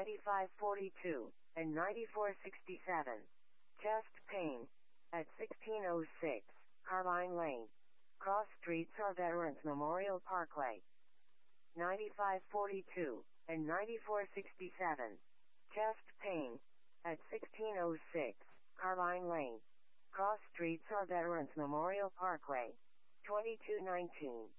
9542, and 9467. Chest pain. At 1606, Carline Lane. Cross Streets or Veterans Memorial Parkway. 9542, and 9467. Chest pain. At 1606, Carline Lane. Cross Streets or Veterans Memorial Parkway. 2219.